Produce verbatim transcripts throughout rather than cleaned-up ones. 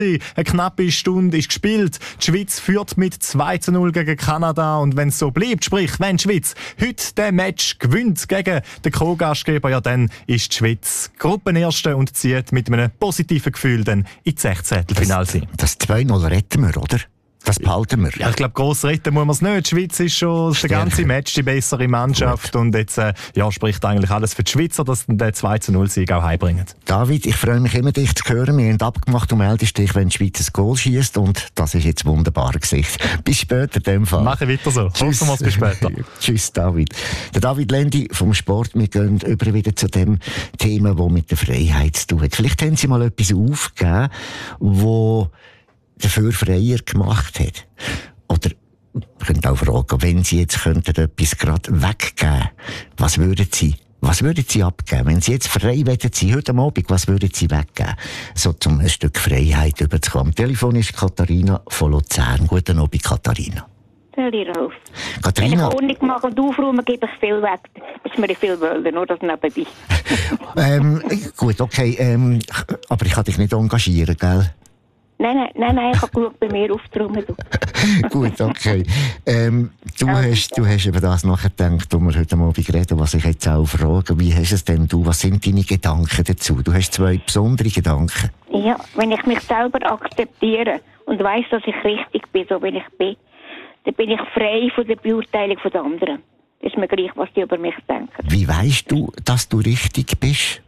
Eine knappe Stunde ist gespielt. Die Schweiz führt mit zwei zu null gegen Kanada. Und wenn es so bleibt, sprich, wenn die Schweiz heute den Match gewinnt gegen den Co-Gastgeber, ja, dann ist die Schweiz Gruppenerste und zieht mit einem positiven Gefühl dann in die Sechzehntelfinale sein. Das zwei null retten wir, oder? Das behalten wir. Ja, ich glaube, gross retten muss man es nicht. Die Schweiz ist schon das ganze Match die bessere Mannschaft. Gut. Und jetzt äh, ja, spricht eigentlich alles für die Schweizer, dass sie den zwei zu null Sieg auch heimbringen. David, ich freue mich immer, dich zu hören. Wir haben abgemacht, du meldest dich, wenn die Schweiz ein Goal schießt. Und das ist jetzt wunderbar Gesicht. Bis später in dem Fall. Mache weiter so. Tschüss. Hoffen wir bis später. Tschüss, David. Der David Lendi vom Sport. Wir gehen über wieder zu dem Thema, das mit der Freiheit zu tun hat. Vielleicht haben Sie mal etwas aufgegeben, wo dafür freier gemacht hat. Oder, ihr könnt auch fragen, wenn Sie jetzt könnten etwas gerade weggeben, was würden Sie, was würden Sie abgeben? Wenn Sie jetzt frei wollen sein, heute Abend, was würden Sie weggeben? So zum ein Stück Freiheit überzukommen. Am Telefon ist Katharina von Luzern. Guten Abend, Katharina. Salut, Rolf. Katharina. Wenn ich Ordnung mache und aufräume, gebe ich viel weg. Das ist mir viel wollen, nur das nebenbei. ähm, gut, okay, ähm, aber ich kann dich nicht engagieren, gell? Nein, nein, nein, nein, ich habe genug bei mir aufzuräumen. Gut, okay. Ähm, du, ja, hast, du hast über das nachgedacht, wo wir heute Abend reden, was ich jetzt auch frage. Wie hast es denn du? Was sind deine Gedanken dazu? Du hast zwei besondere Gedanken. Ja, wenn ich mich selber akzeptiere und weiss, dass ich richtig bin, so wie ich bin, dann bin ich frei von der Beurteilung der anderen. Das ist mir gleich, was die über mich denken. Wie weisst du, dass du richtig bist?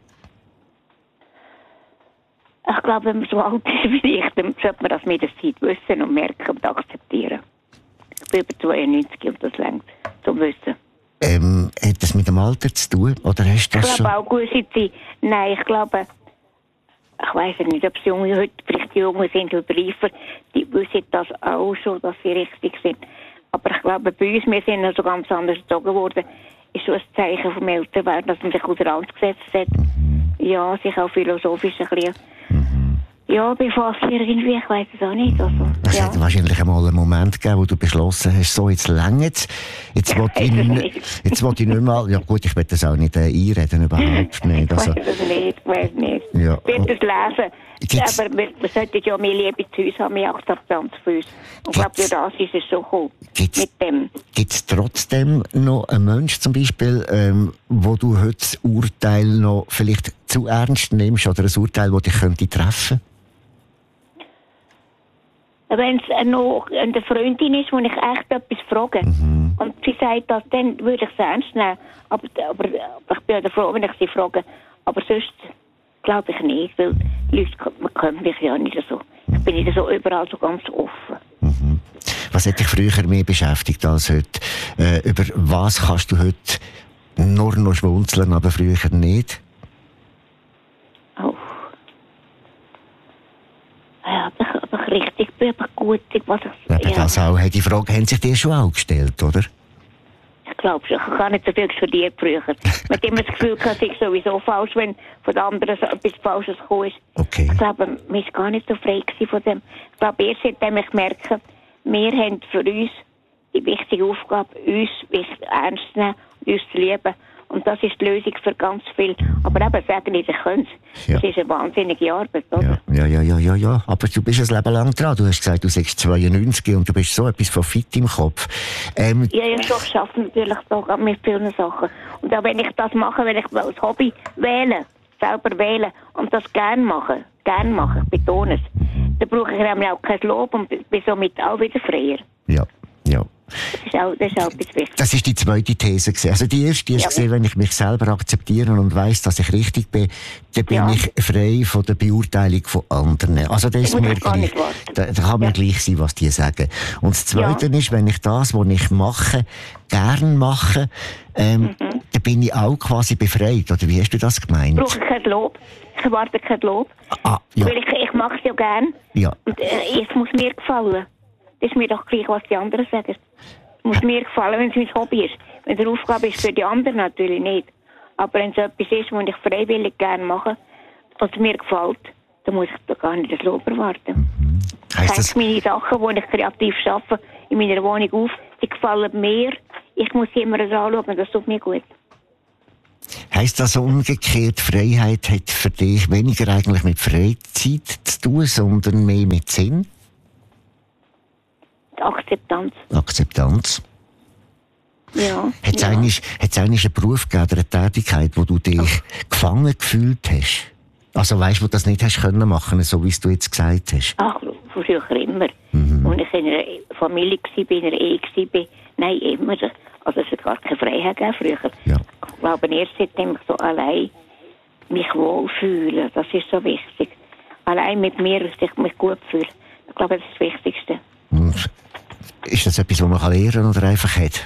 Ich glaube, wenn man so alt ist wie ich, dann sollte man das mit der Zeit wissen und merken und akzeptieren. Ich bin über zweiundneunzig und das reicht zum Wissen. Ähm, hat das mit dem Alter zu tun? Oder hast du das ich glaube auch gewisse Zeit. Nein, ich glaube, ich weiss nicht, ob es Junge heute vielleicht die Jungen sind oder reifer, die wissen das auch schon, dass sie richtig sind. Aber ich glaube, bei uns, wir sind also ganz anders erzogen worden, ist so ein Zeichen vom Älterwerden, dass man sich auseinandergesetzt hat. Ja, sich auch philosophisch ein bisschen mhm. ja, befasst irgendwie, ich weiss es auch nicht. Also, es ja. hat wahrscheinlich einmal einen Moment gegeben, wo du beschlossen hast, so, jetzt längt's. Jetzt will ich nicht, jetzt will ich nicht mal, ja gut, ich will das auch nicht äh, einreden, überhaupt nicht. Also, ich weiss es nicht, ich weiss nicht. Ja. Ich werde es lesen. Gibt's, aber wir, wir sollten ja mehr Liebe zu uns haben, mehr Akzeptanz für uns. Und ich glaube, durch das ist es so cool. Mit dem. Gibt es trotzdem noch einen Menschen zum Beispiel, ähm, wo du heute das Urteil noch vielleicht zu ernst nimmst oder ein Urteil, das dich könnte treffen? Wenn es noch eine Freundin ist, wo ich echt etwas frage, mhm. und sie sagt das, dann würde ich es ernst nehmen. Aber, aber, aber ich bin ja froh, wenn ich sie frage. Aber sonst glaube ich nicht, weil die Leute können mich ja nicht so. Ich bin nicht so überall so ganz offen. Mhm. Was hat dich früher mehr beschäftigt als heute? Äh, über was kannst du heute nur noch schmunzeln, aber früher nicht? Oh. Ja, aber ich, aber ich richtig bin, aber gut, was ich... Ja, ja. Das auch, die Frage haben sich dir schon auch gestellt, oder? Ich glaube schon, ich habe gar nicht so viel studiert früher. Man hat immer das Gefühl, dass ich sowieso falsch, wenn von den anderen so etwas Falsches gekommen ist. Okay. Ich glaube, man war gar nicht so frei von dem. Ich glaube, erst seitdem ich merke, wir haben für uns die wichtige Aufgabe, uns ernst zu nehmen und uns zu lieben. Und das ist die Lösung für ganz viel. Aber eben, sagen nicht, ich könnte es. Ja. Das ist eine wahnsinnige Arbeit, oder? Ja, ja, ja, ja, ja. Aber du bist ein Leben lang dran. Du hast gesagt, du bist zweiundneunzig und du bist so etwas von fit im Kopf. Ähm, ja, ja, schon. Ich arbeite natürlich doch mit vielen Sachen. Und auch wenn ich das mache, wenn ich als Hobby wähle, selber wählen und das gerne machen, gerne machen, ich betone es, dann brauche ich nämlich auch kein Lob und bin somit auch wieder freier. Ja, ja. Das ist auch, das ist auch etwas wichtig. Das ist die zweite These gewesen. Also die erste ist ja. gesehen, wenn ich mich selber akzeptiere und weiss, dass ich richtig bin, dann bin ja. ich frei von der Beurteilung von anderen. Also das ist mir gleich, da, da kann mir ja. gleich sein, was die sagen. Und das Zweite ja. ist, wenn ich das, was ich mache, gern mache, ähm, mhm. dann bin ich auch quasi befreit. Oder wie hast du das gemeint? Ich brauche kein Lob. Ich erwarte kein Lob. Ah, ja. Weil ich, ich mache es ja gern. Ja. Und äh, es muss mir gefallen. Das ist mir doch gleich, was die anderen sagen. Es muss mir gefallen, wenn es mein Hobby ist. Wenn es eine Aufgabe ist für die anderen, natürlich nicht. Aber wenn es etwas ist, was ich freiwillig gerne mache, was mir gefällt, dann muss ich da gar nicht das Lob erwarten. Mhm. Heißt das... meine Sachen, die ich kreativ arbeite, in meiner Wohnung auf, die gefallen mir. Ich muss sie immer anschauen, das tut mir gut. Heisst das umgekehrt, Freiheit hat für dich weniger eigentlich mit Freizeit zu tun, sondern mehr mit Sinn? Akzeptanz. Akzeptanz. Ja. Hat es ja. eigentlich, hat's eigentlich einen Beruf gegeben, eine Tätigkeit, wo du dich Ach. gefangen gefühlt hast? Also weißt du, wo du das nicht hast können machen, so wie es du jetzt gesagt hast? Ach, früher immer. Mhm. Und ich in einer Familie war, in einer Ehe war, nein, immer. Also es hat gar keine Freiheit gegeben früher. Ja. Ich glaube, erst seitdem ich so allein mich wohlfühle, das ist so wichtig. Allein mit mir, dass ich mich gut fühle. Ich glaube, das ist das Wichtigste. Und ist das etwas, was man lernen kann oder einfach hat?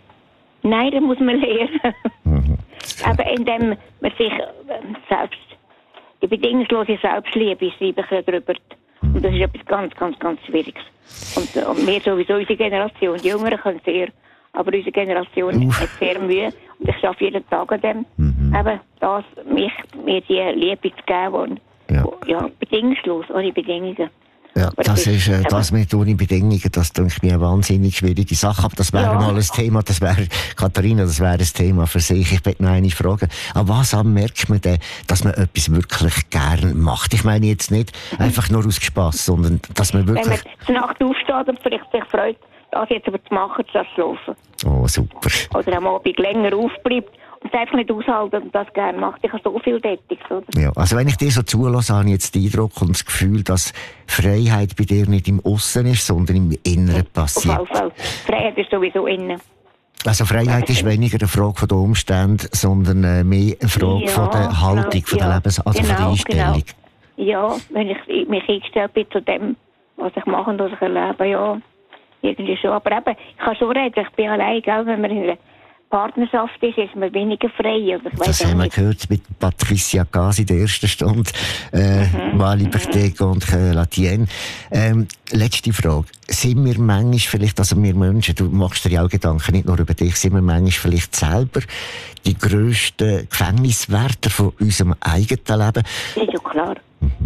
Nein, das muss man lernen. Mhm. Aber indem man sich selbst, die bedingungslose Selbstliebe schreibe ich darüber. Und das ist etwas ganz, ganz, ganz Schwieriges. Und, und wir sowieso, unsere Generation, die Jüngeren können sehr, aber unsere Generation Uff. hat sehr Mühe. Und ich schaffe jeden Tag an dem, Mhm. eben das, mich, mir die Liebe zu geben, Ja. wo, ja, bedingungslos, ohne Bedingungen. Ja, Aber das ist, äh, aber- das mit ohne Bedingungen, das denke ich mir eine wahnsinnig schwierige Sache. Aber das wäre Ja. mal ein Thema, das wäre, Katharina, das wäre ein Thema für sich. Ich möchte noch eine Frage. An was an merkt man denn, dass man etwas wirklich gern macht? Ich meine jetzt nicht einfach nur aus Spass, sondern dass man Wenn wirklich... man zur Nacht aufsteht und vielleicht sich freut, das jetzt aber zu machen, statt zu laufen. Oh, super. Oder am Abend länger aufbleibt und es einfach nicht aushalten und das gerne macht. Ich habe so viel Tätiges, oder? Ja, also wenn ich dir so zulasse, habe ich jetzt den Eindruck und das Gefühl, dass Freiheit bei dir nicht im Aussen ist, sondern im Inneren Auf passiert. jeden Fall. Freiheit ist sowieso innen. Also Freiheit ist weniger eine Frage von den Umständen, sondern äh, mehr eine Frage Ja, von der Haltung, genau, von der ja. Lebens-, also von der Genau, Einstellung. genau. Ja, wenn ich mich eingestellt bin zu dem, was ich mache und was ich erlebe, ja, irgendwie schon. Aber eben, ich kann schon reden, ich bin allein, gell, wenn man in einer Partnerschaft ist, ist man weniger frei. Also ich Das weiss auch haben wir nicht. gehört mit Patricia Gasi in der ersten Stunde. Äh, Mhm. Mali Berteg und äh, Latienne. Ähm, letzte Frage. Sind wir manchmal vielleicht, also wir Menschen, du machst dir ja auch Gedanken, nicht nur über dich, sind wir manchmal vielleicht selber die grössten Gefängniswärter von unserem eigenen Leben? Das ist ja klar.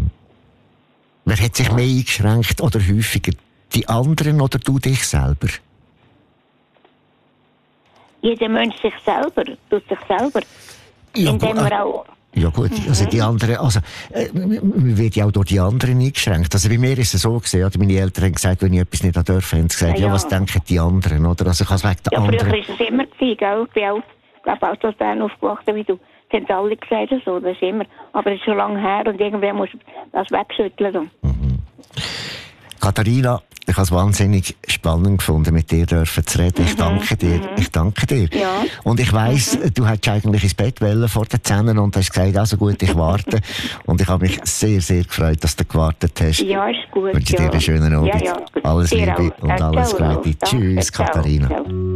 Wer hat sich mehr eingeschränkt oder häufiger? Die anderen oder du dich selber? Jeder Mensch sich selber, tut sich selber. Ja, indem gut, man äh, auch... Ja gut, also die anderen, also äh, man wird ja auch durch die anderen eingeschränkt. Also bei mir ist es so gesehen, oder meine Eltern haben gesagt, wenn ich etwas nicht dürfen, haben sie gesagt, Ja, ja, ja. was denken die anderen, oder? Also ich kann es wegen der Ja, früher anderen. war es immer gewesen, gell? Ich bin auch, ich glaube auch, dass Bern aufgewachsen wie du. Das haben alle gesagt, so, das ist immer. Aber es ist schon lange her und irgendwer muss das wegschütteln. Katharina, ich habe es wahnsinnig spannend gefunden, mit dir dürfen zu reden. Ich danke dir. Ich danke dir. Ja. Und ich weiss, du hättest eigentlich ins Bett wollen vor den Zähnen und hast gesagt, also gut, ich warte. Und ich habe mich sehr, sehr gefreut, dass du gewartet hast. Ja, ist gut. Ich wünsche ja. dir einen schönen Abend. Ja, ja. Alles Dir Liebe auch. und Ja, alles ciao, Gute. Ralf. Tschüss, Danke, ciao, Katharina. ciao.